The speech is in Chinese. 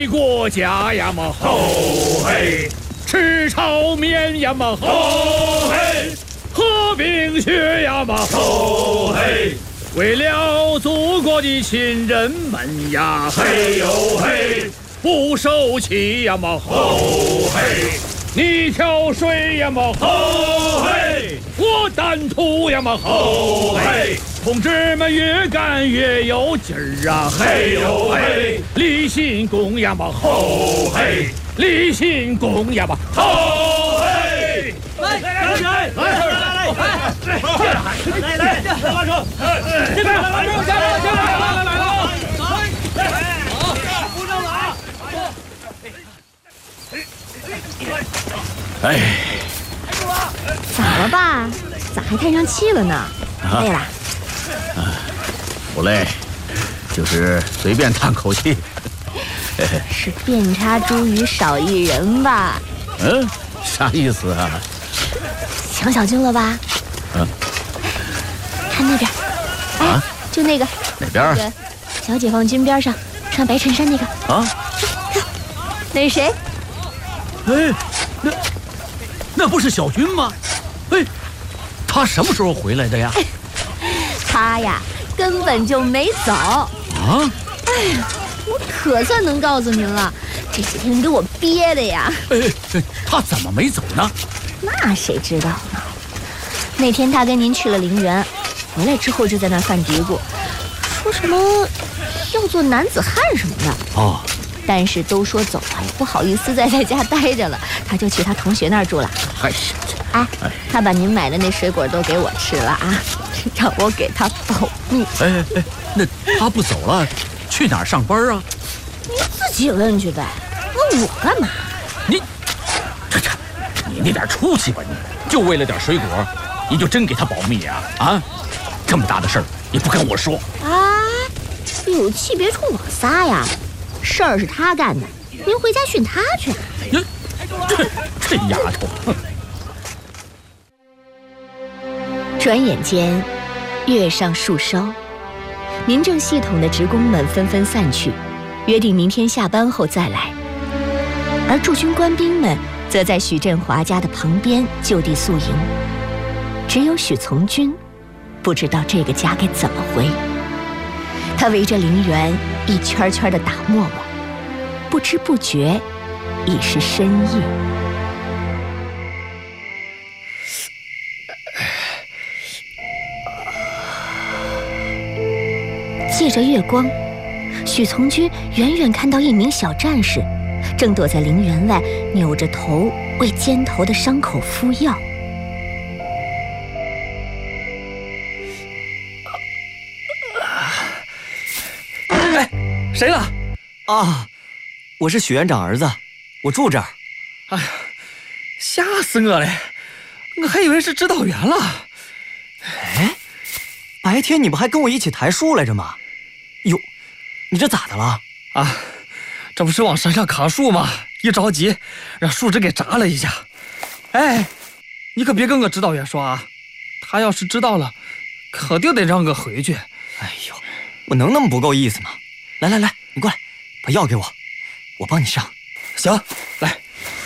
国家呀嘛吼嘿，吃炒面呀嘛吼嘿，喝冰雪呀嘛吼嘿，为了祖国的亲人们呀嘿呦嘿，不受气呀嘛吼嘿，你挑水呀嘛吼嘿，我担土呀嘛吼嘿。同志们越干越有劲儿啊！嘿呦嘿，立新功呀嘛吼嘿，立新功呀嘛吼嘿！ 来，拉手，这边，来了，好，扶正了啊！ 哎， 咋了爸？咋还叹上气了呢？累了？ 不累，就是随便叹口气。 是遍插茱萸少一人吧？ 嗯，啥意思啊？ 想小军了吧？ 嗯。 看那边，哎，就那个哪边？ 那个小解放军边上穿白衬衫那个啊？ 看，那是谁？ 哎，那不是小军吗？哎，他什么时候回来的呀？ 他呀，根本就没走。 啊？ 哎呀，我可算能告诉您了，这几天给我憋的呀。 他怎么没走呢？ 那谁知道呢？那天他跟您去了陵园，回来之后就在那儿犯嘀咕，说什么要做男子汉什么的。 哦。 但是都说走了，也不好意思再在家待着了，他就去他同学那儿住了。哎，他把您买的那水果都给我吃了啊，让我给他保密。 哎，那他不走了，去哪儿上班啊？ 你自己问去呗，问我干嘛？ 你那点出息吧你！就为了点水果，你就真给他保密啊？啊，这么大的事儿也不跟我说啊！有气别冲我撒呀！事儿是他干的，您回家训他去。 这丫头！ 转眼间，月上树梢，民政系统的职工们纷纷散去，约定明天下班后再来。而驻军官兵们则在许振华家的旁边就地宿营。只有许从军不知道这个家该怎么回。他围着陵园一圈圈地打沫沫，不知不觉已是深夜。借着月光，许从军远远看到一名小战士正躲在陵园外，扭着头为肩头的伤口敷药。 谁了？啊，我是许院长儿子，我住这儿。哎呀，吓死我了！我还以为是指导员了。哎，白天你不还跟我一起抬树来着吗？哟，你这咋的了？啊，这不是往山上砍树吗？一着急，让树枝给砸了一下。哎，你可别跟我指导员说啊，他要是知道了，肯定得让我回去。哎呦，我能那么不够意思吗？来，你过来，把药给我，我帮你上。行，